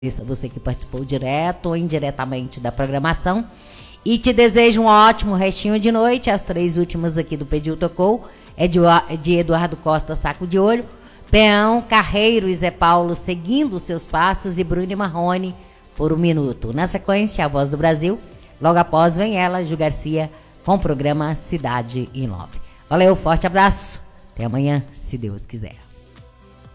Você que participou direto ou indiretamente da programação. E te desejo um ótimo restinho de noite. As 3 últimas aqui do Pediu Tocou é de Eduardo Costa, Saco de Olho, Peão, Carreiro e Zé Paulo seguindo os seus passos e Bruno e Marrone por 1 minuto. Na sequência, a Voz do Brasil. Logo após vem ela, Ju Garcia, com o programa Cidade em Love. Valeu, forte abraço. Até amanhã, se Deus quiser.